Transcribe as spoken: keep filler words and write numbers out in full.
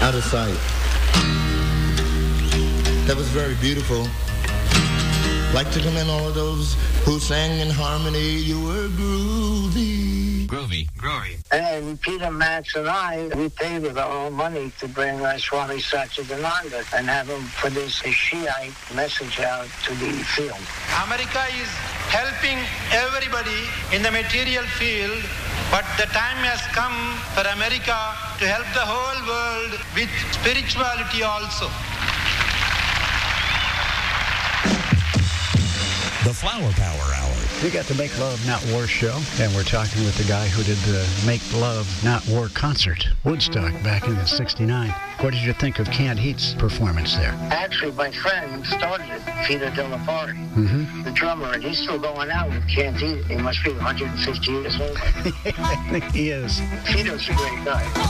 out of sight. That was very beautiful. Like to commend all of those who sang in harmony. You were groovy. Groovy. Groovy. And Peter, Max, and I, we paid with our own money to bring uh, Swami Satchidananda and have him put his Shiite message out to the field. America is helping everybody in the material field, but the time has come for America to help the whole world with spirituality also. The Flower Power Hour. We got the Make Love Not War show, and we're talking with the guy who did the Make Love Not War concert, Woodstock, back in sixty-nine. What did you think of Canned Heat's performance there? Actually, my friend started it, Peter Delapari, Mm-hmm. the drummer, and he's still going out with Canned Heat. He must be one hundred fifty years old. I think he is. Peter's a great guy.